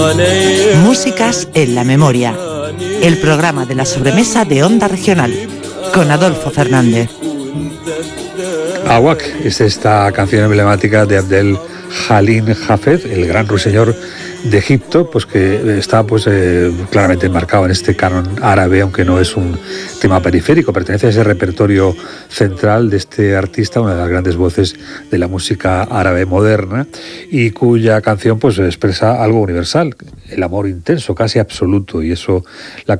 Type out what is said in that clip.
Músicas en la memoria. El programa de la sobremesa de Onda Regional con Adolfo Fernández. Awak es esta canción emblemática de Abdel Halim Hafez, el gran ruiseñor de Egipto, pues que está claramente enmarcado en este canon árabe, aunque no es un tema periférico, pertenece a ese repertorio central de este artista, una de las grandes voces de la música árabe moderna, y cuya canción pues expresa algo universal, el amor intenso, casi absoluto, y eso la